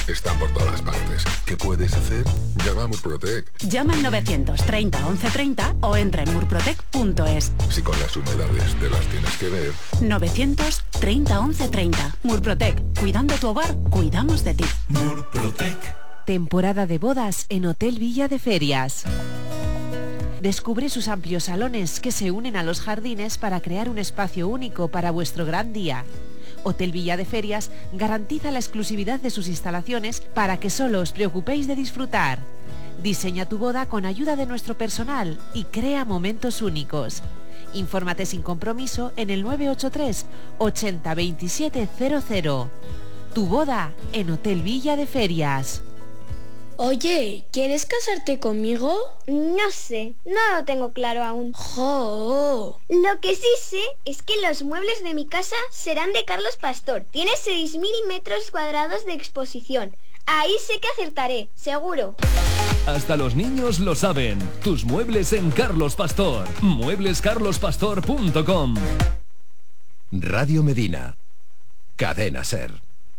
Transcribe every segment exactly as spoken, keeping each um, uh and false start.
están por todas partes. ¿Qué puedes hacer? Llama a Murprotec. Llama al novecientos treinta once treinta o entra en murprotec punto es. Si con las humedades te las tienes que ver. novecientos treinta once treinta. Murprotec. Cuidando tu hogar, cuidamos de ti. Murprotec. Temporada de bodas en Hotel Villa de Ferias. Descubre sus amplios salones que se unen a los jardines para crear un espacio único para vuestro gran día. Hotel Villa de Ferias garantiza la exclusividad de sus instalaciones para que solo os preocupéis de disfrutar. Diseña tu boda con ayuda de nuestro personal y crea momentos únicos. Infórmate sin compromiso en el nueve ocho tres ochenta veintisiete cero cero. Tu boda en Hotel Villa de Ferias. Oye, ¿quieres casarte conmigo? No sé, no lo tengo claro aún. ¡Jo! Lo que sí sé es que los muebles de mi casa serán de Carlos Pastor. Tiene seis mil metros cuadrados de exposición. Ahí sé que acertaré, seguro. Hasta los niños lo saben. Tus muebles en Carlos Pastor. muebles carlos pastor punto com. Radio Medina. Cadena Ser.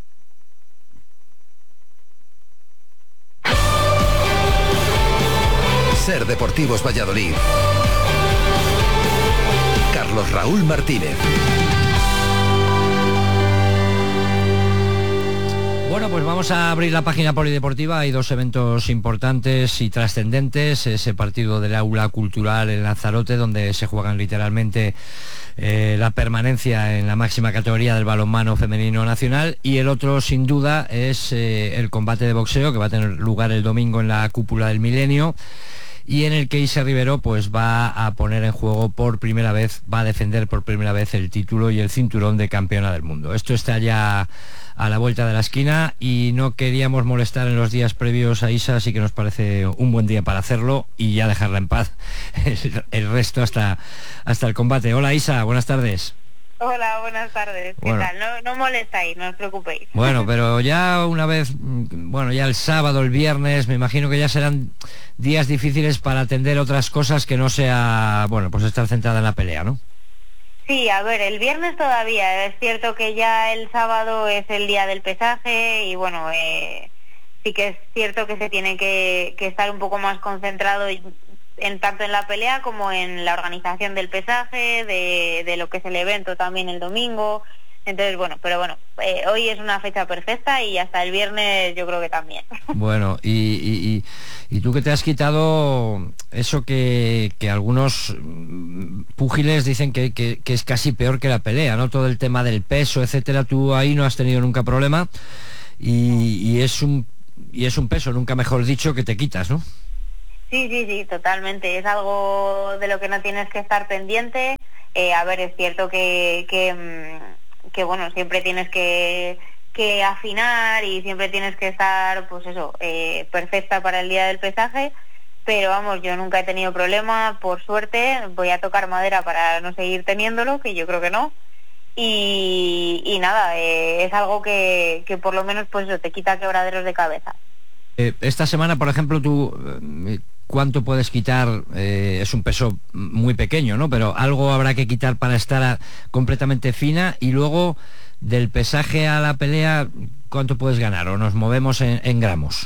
Ser Deportivos Valladolid. Carlos Raúl Martínez. Bueno, pues vamos a abrir la página polideportiva. Hay dos eventos importantes y trascendentes. Ese partido del Aula Cultural en Lanzarote, donde se juegan literalmente eh, la permanencia en la máxima categoría del balonmano femenino nacional. Y el otro, sin duda, es eh, el combate de boxeo, que va a tener lugar el domingo en la Cúpula del Milenio, y en el que Isa Rivero pues va a poner en juego por primera vez, va a defender por primera vez el título y el cinturón de campeona del mundo. Esto está ya a la vuelta de la esquina y no queríamos molestar en los días previos a Isa, así que nos parece un buen día para hacerlo y ya dejarla en paz el, el resto hasta, hasta el combate. Hola Isa, buenas tardes. Hola, buenas tardes. ¿Qué bueno. tal? No, no molestáis, no os preocupéis. Bueno, pero ya una vez, bueno, ya el sábado, el viernes, me imagino que ya serán días difíciles para atender otras cosas que no sea, bueno, pues estar centrada en la pelea, ¿no? Sí, a ver, el viernes todavía. Es cierto que ya el sábado es el día del pesaje y bueno, eh, sí que es cierto que se tiene que, que estar un poco más concentrado y, en tanto en la pelea como en la organización del pesaje, de, de lo que es el evento también el domingo. Entonces, bueno, pero bueno, eh, hoy es una fecha perfecta y hasta el viernes yo creo que también. Bueno, y, y, y, y tú que te has quitado eso que, que algunos púgiles dicen que, que, que es casi peor que la pelea, ¿no? Todo el tema del peso, etcétera, tú ahí no has tenido nunca problema y, y es un y es un peso, nunca mejor dicho, que te quitas, ¿no? Sí, sí, sí, totalmente. Es algo de lo que no tienes que estar pendiente. Eh, a ver, es cierto que, que, que bueno, siempre tienes que, que afinar y siempre tienes que estar, pues eso, eh, perfecta para el día del pesaje. Pero vamos, yo nunca he tenido problema, por suerte. Voy a tocar madera para no seguir teniéndolo, que yo creo que no. Y, y nada, eh, es algo que, que por lo menos pues eso, te quita quebraderos de cabeza. Eh, esta semana, por ejemplo, tú... Eh, ¿cuánto puedes quitar? Eh, es un peso muy pequeño, ¿no? Pero algo habrá que quitar para estar a, completamente fina. Y luego, del pesaje a la pelea, ¿cuánto puedes ganar? ¿O nos movemos en, en gramos?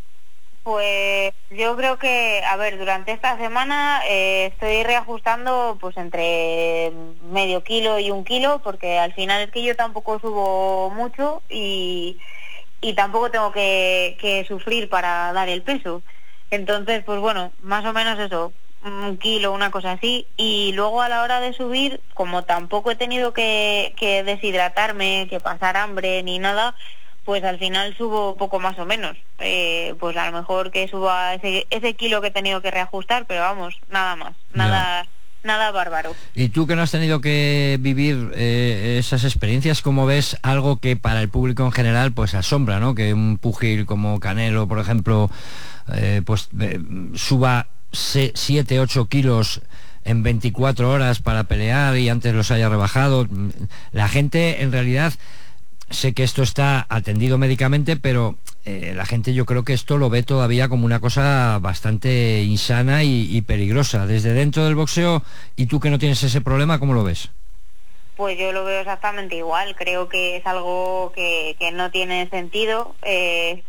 Pues yo creo que, a ver, durante esta semana eh, estoy reajustando pues entre medio kilo y un kilo, porque al final es que yo tampoco subo mucho y, y tampoco tengo que, que sufrir para dar el peso. Entonces, pues bueno, más o menos eso, un kilo, una cosa así. Y luego a la hora de subir, como tampoco he tenido que, que deshidratarme, que pasar hambre ni nada, pues al final subo poco más o menos. Eh, pues a lo mejor que suba ese, ese kilo que he tenido que reajustar, pero vamos, nada más, nada... Yeah. Nada bárbaro. Y tú que no has tenido que vivir eh, esas experiencias, ¿cómo ves algo que para el público en general pues asombra, ¿no? Que un púgil como Canelo, por ejemplo, eh, pues eh, suba siete, ocho kilos en veinticuatro horas para pelear y antes los haya rebajado. La gente en realidad, sé que esto está atendido médicamente, pero eh, la gente yo creo que esto lo ve todavía como una cosa bastante insana y, y peligrosa. Desde dentro del boxeo, y tú que no tienes ese problema, ¿cómo lo ves? Pues yo lo veo exactamente igual. Creo que es algo que, que no tiene sentido. Eh,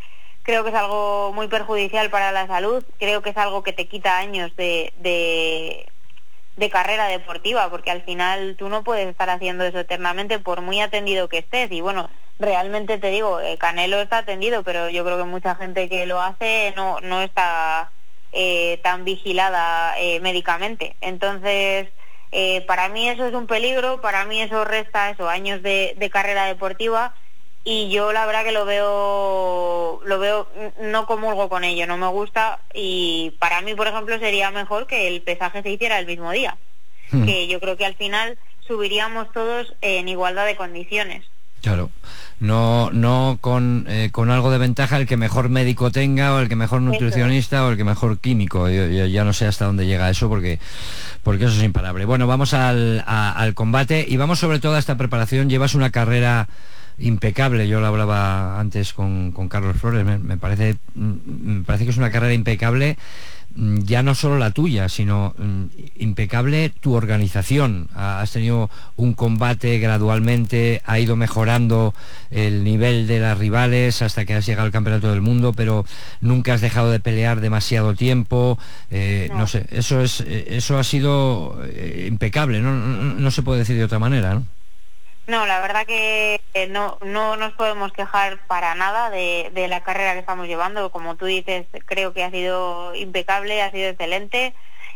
creo que es algo muy perjudicial para la salud, creo que es algo que te quita años de, de, de carrera deportiva, porque al final tú no puedes estar haciendo eso eternamente por muy atendido que estés. Y bueno, realmente te digo, eh, Canelo está atendido, pero yo creo que mucha gente que lo hace no, no está eh, tan vigilada eh, médicamente. Entonces, eh, para mí eso es un peligro, para mí eso resta eso, años de, de carrera deportiva, y yo la verdad que lo veo, lo veo, no comulgo con ello, no me gusta, y para mí, por ejemplo, sería mejor que el pesaje se hiciera el mismo día, hmm. que yo creo que al final subiríamos todos en igualdad de condiciones. Claro, no no con, eh, con algo de ventaja el que mejor médico tenga, o el que mejor nutricionista, o el que mejor químico. Yo, yo ya no sé hasta dónde llega eso, porque porque eso es imparable. Bueno, vamos al, a, al combate, y vamos sobre todo a esta preparación. Llevas una carrera impecable, yo lo hablaba antes con, con Carlos Flores, me, me parece me parece que es una carrera impecable, ya no solo la tuya, sino mm, impecable tu organización. Has tenido un combate gradualmente, ha ido mejorando el nivel de las rivales hasta que has llegado al Campeonato del Mundo, pero nunca has dejado de pelear demasiado tiempo. Eh, no. no sé, eso es eso ha sido eh, impecable, ¿no? No, no se puede decir de otra manera, ¿no? No, la verdad que no, no nos podemos quejar para nada de, de la carrera que estamos llevando. Como tú dices, creo que ha sido impecable, ha sido excelente,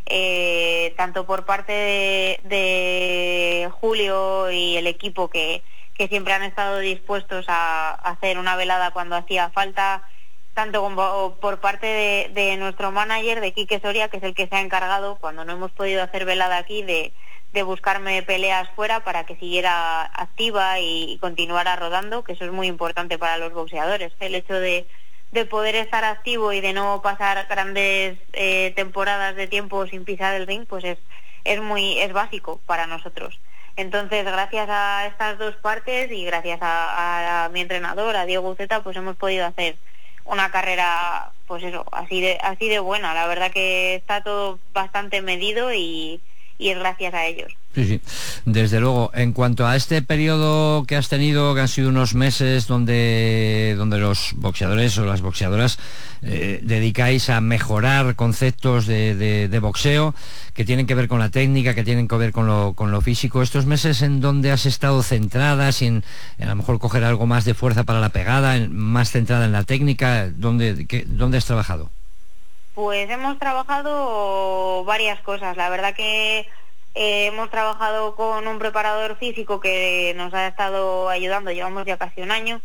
eh, tanto por parte de, de Julio y el equipo, que, que siempre han estado dispuestos a, a hacer una velada cuando hacía falta, tanto como por parte de, de nuestro manager, de Quique Soria, que es el que se ha encargado, cuando no hemos podido hacer velada aquí, de de buscarme peleas fuera para que siguiera activa y, y continuara rodando, que eso es muy importante para los boxeadores. El hecho de, de poder estar activo y de no pasar grandes eh, temporadas de tiempo sin pisar el ring, pues es, es muy es básico para nosotros. Entonces, gracias a estas dos partes y gracias a, a, a mi entrenador, a Diego Uceta, pues hemos podido hacer una carrera, pues eso, así de así de buena. La verdad que está todo bastante medido y y es gracias a ellos. Sí, sí, desde luego. En cuanto a este periodo que has tenido, que han sido unos meses donde, donde los boxeadores o las boxeadoras eh, dedicáis a mejorar conceptos de, de, de boxeo, que tienen que ver con la técnica, que tienen que ver con lo, con lo físico, estos meses en donde has estado centrada, sin a lo mejor coger algo más de fuerza para la pegada, en, más centrada en la técnica, ¿dónde, qué, ¿dónde has trabajado? Pues hemos trabajado varias cosas. La verdad que eh, hemos trabajado con un preparador físico que nos ha estado ayudando, llevamos ya casi un año,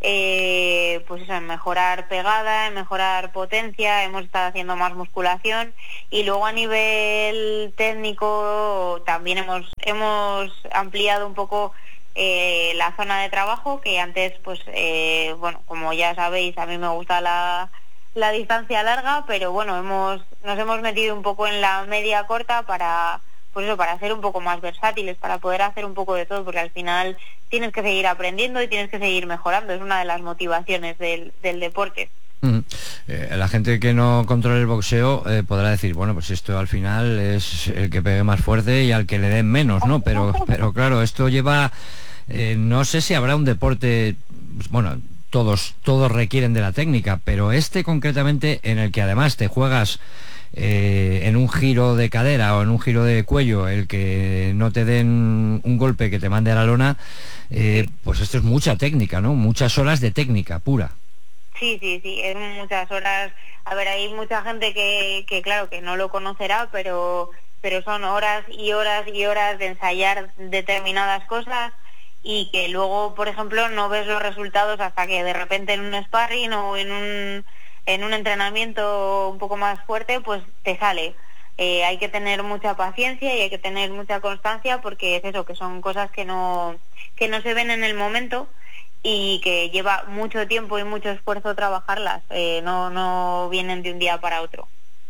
eh, pues eso, en mejorar pegada, en mejorar potencia, hemos estado haciendo más musculación, y luego a nivel técnico también hemos, hemos ampliado un poco eh, la zona de trabajo, que antes, pues eh, bueno, como ya sabéis, a mí me gusta la... la distancia larga, pero bueno, hemos nos hemos metido un poco en la media corta para, pues eso, para ser un poco más versátiles, para poder hacer un poco de todo, porque al final tienes que seguir aprendiendo y tienes que seguir mejorando, es una de las motivaciones del, del deporte. Mm. Eh, la gente que no controla el boxeo eh, podrá decir, bueno, pues esto al final es el que pegue más fuerte y al que le den menos, ¿no? Pero, pero claro, esto lleva, eh, no sé si habrá un deporte, bueno, todos todos requieren de la técnica, pero este concretamente, en el que además te juegas eh, en un giro de cadera o en un giro de cuello, el que no te den un golpe que te mande a la lona, eh, pues esto es mucha técnica, ¿no? Muchas horas de técnica pura. Sí, sí, sí, es muchas horas. A ver, hay mucha gente que, que claro, que no lo conocerá, pero pero son horas y horas y horas de ensayar determinadas cosas, y que luego, por ejemplo, no ves los resultados hasta que de repente en un sparring o en un, en un entrenamiento un poco más fuerte, pues te sale. Eh, hay que tener mucha paciencia y hay que tener mucha constancia, porque es eso, que son cosas que no, que no se ven en el momento y que lleva mucho tiempo y mucho esfuerzo trabajarlas, eh, no, no vienen de un día para otro.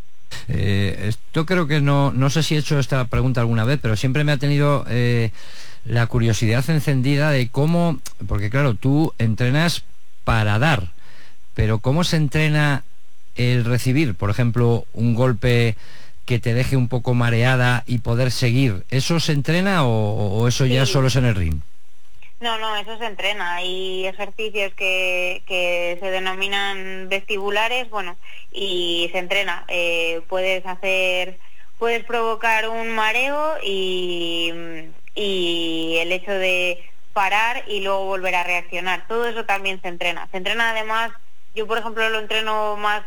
Eh, esto creo que no, no sé si he hecho esta pregunta alguna vez, pero siempre me ha tenido... Eh, la curiosidad encendida de cómo, porque claro, tú entrenas para dar, pero cómo se entrena el recibir, por ejemplo, un golpe que te deje un poco mareada y poder seguir. ¿Eso se entrena o, o eso ya sí. solo es en el ring? No, no, eso se entrena. Hay ejercicios que, que se denominan vestibulares, bueno, y se entrena. Eh, puedes hacer, puedes provocar un mareo y, y el hecho de parar y luego volver a reaccionar. Todo eso también se entrena. Se entrena además, yo por ejemplo lo entreno más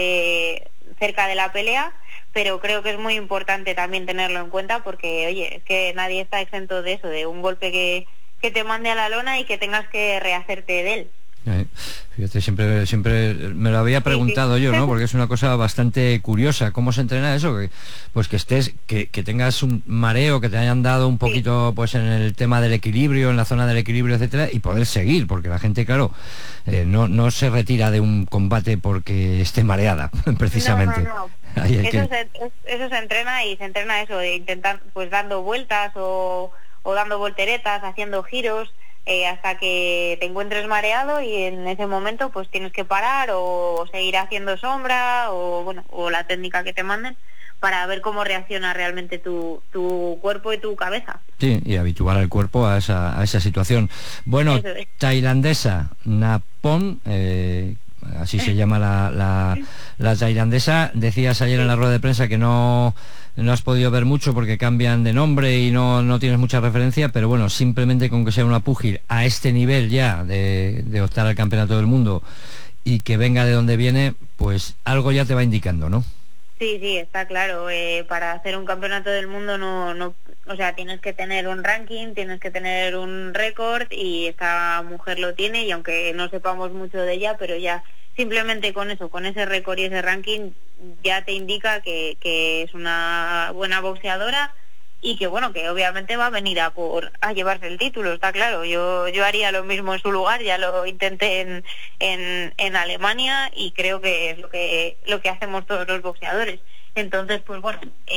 eh, cerca de la pelea, pero creo que es muy importante también tenerlo en cuenta porque, oye, es que nadie está exento de eso, de un golpe que que te mande a la lona y que tengas que rehacerte de él. Eh, fíjate, siempre siempre me lo había preguntado yo, ¿no? Porque es una cosa bastante curiosa. ¿Cómo se entrena eso? Que, pues que estés, que, que tengas un mareo, que te hayan dado un poquito, sí, pues en el tema del equilibrio, en la zona del equilibrio, etcétera, y poder seguir, porque la gente, claro, eh, no, no se retira de un combate porque esté mareada, precisamente. No, no, no. Ahí eso, que... se, eso se entrena y se entrena eso, de intentar, pues dando vueltas o o dando volteretas, haciendo giros, eh, hasta que te encuentres mareado y en ese momento pues tienes que parar o seguir haciendo sombra o bueno o la técnica que te manden para ver cómo reacciona realmente tu, tu cuerpo y tu cabeza. Sí, y habituar al cuerpo a esa, a esa situación. Bueno, es. Tailandesa, Napon, eh, así se llama la, la, la tailandesa. Decías ayer en la rueda de prensa que no... no has podido ver mucho porque cambian de nombre y no, no tienes mucha referencia, pero bueno, simplemente con que sea una púgil a este nivel ya de, de optar al campeonato del mundo y que venga de donde viene, pues algo ya te va indicando, ¿no? Sí, sí, está claro. Eh, para hacer un campeonato del mundo no, no, o sea, tienes que tener un ranking, tienes que tener un récord y esta mujer lo tiene y aunque no sepamos mucho de ella, pero ya simplemente con eso, con ese récord y ese ranking ya te indica que, que es una buena boxeadora y que bueno, que obviamente va a venir a por a llevarse el título, está claro. Yo yo haría lo mismo en su lugar, ya lo intenté en, en, en Alemania y creo que es lo que lo que hacemos todos los boxeadores. Entonces, pues bueno,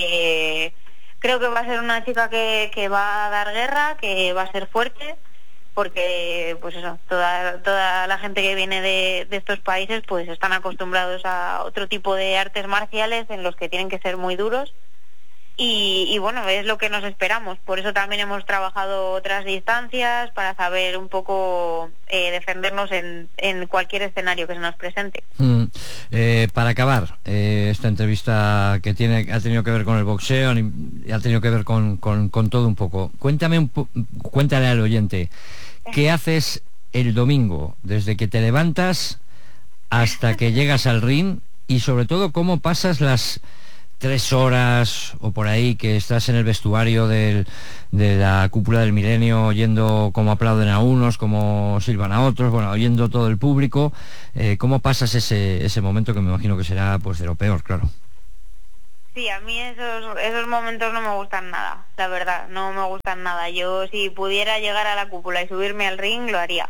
eh, creo que va a ser una chica que, que va a dar guerra, que va a ser fuerte, porque pues eso, toda toda la gente que viene de, de estos países pues están acostumbrados a otro tipo de artes marciales en los que tienen que ser muy duros y, y bueno, es lo que nos esperamos. Por eso también hemos trabajado otras distancias para saber un poco eh, defendernos en, en cualquier escenario que se nos presente. Mm, eh, para acabar eh, esta entrevista que tiene ha tenido que ver con el boxeo y ha tenido que ver con, con, con todo un poco, cuéntame un po cuéntale al oyente ¿qué haces el domingo desde que te levantas hasta que llegas al ring y sobre todo cómo pasas las tres horas o por ahí que estás en el vestuario del, de la cúpula del milenio oyendo cómo aplauden a unos, cómo silban a otros, bueno, oyendo todo el público, eh, cómo pasas ese, ese momento que me imagino que será pues de lo peor, claro? Sí, a mí esos, esos momentos no me gustan nada, la verdad, no me gustan nada. Yo si pudiera llegar a la cúpula y subirme al ring, lo haría.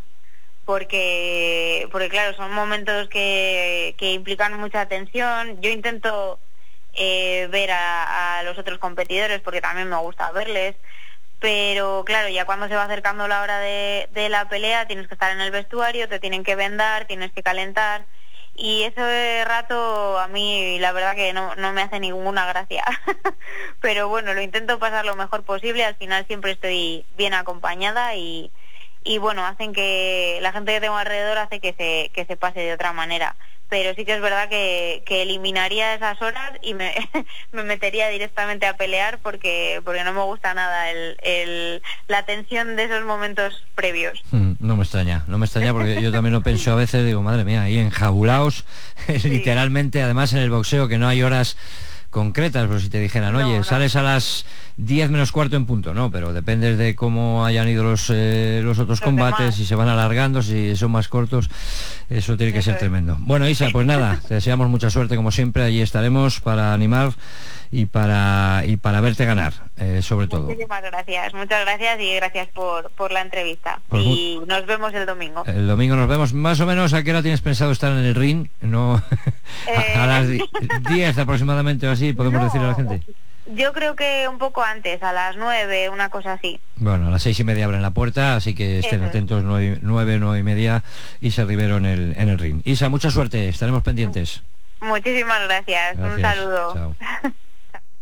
Porque, porque claro, son momentos que, que implican mucha tensión. Yo intento eh, ver a, a los otros competidores porque también me gusta verles. Pero claro, ya cuando se va acercando la hora de, de la pelea, tienes que estar en el vestuario, te tienen que vendar, tienes que calentar. Y ese rato a mí la verdad que no, no me hace ninguna gracia. Pero bueno, lo intento pasar lo mejor posible, al final siempre estoy bien acompañada y, y bueno, hacen que la gente que tengo alrededor hace que se, que se pase de otra manera. Pero sí que es verdad que, que eliminaría esas horas y me, me metería directamente a pelear porque porque no me gusta nada el, el, la tensión de esos momentos previos. Mm, no me extraña, no me extraña porque yo también lo pienso a veces, digo, madre mía, ahí enjaulaos, sí. Literalmente, además en el boxeo que no hay horas concretas, pero si te dijeran, oye, no, no. sales a las diez menos cuarto en punto, no, pero depende de cómo hayan ido los, eh, los otros los combates, demás. Si se van alargando, si son más cortos, eso tiene que eso ser es. tremendo. Bueno, Isa, pues nada, te deseamos mucha suerte como siempre, allí estaremos para animar y para y para verte ganar, eh, sobre todo. Muchísimas gracias, muchas gracias y gracias por, por la entrevista. Pues y muy... nos vemos el domingo. El domingo nos vemos, más o menos, ¿a qué hora tienes pensado estar en el ring? No, eh... a las diez aproximadamente o así, podemos no. decirle a la gente. Yo creo que un poco antes, a las nueve, una cosa así. Bueno, a las seis y media abren la puerta, así que estén Eso. atentos, nueve, nueve, nueve y media, Isa Rivero en el, en el ring. Isa, mucha suerte, estaremos pendientes. Muchísimas gracias, gracias. Un saludo. Chao.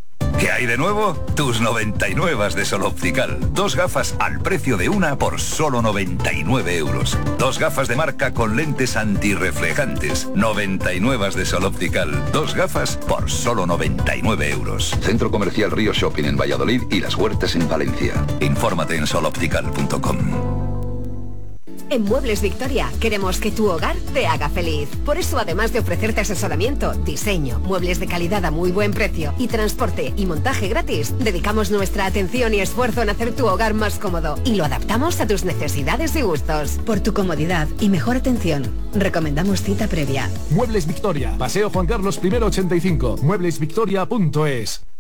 ¿Qué hay de nuevo? Tus noventa y nueve de Sol Optical. Dos gafas al precio de una por solo noventa y nueve euros. Dos gafas de marca con lentes antirreflejantes. noventa y nueve de Sol Optical. Dos gafas por solo noventa y nueve euros. Centro Comercial Río Shopping en Valladolid y Las Huertas en Valencia. Infórmate en sol optical punto com. En Muebles Victoria queremos que tu hogar te haga feliz. Por eso, además de ofrecerte asesoramiento, diseño, muebles de calidad a muy buen precio y transporte y montaje gratis, dedicamos nuestra atención y esfuerzo en hacer tu hogar más cómodo y lo adaptamos a tus necesidades y gustos. Por tu comodidad y mejor atención, recomendamos cita previa. Muebles Victoria, Paseo Juan Carlos I ochenta y cinco, muebles victoria punto es.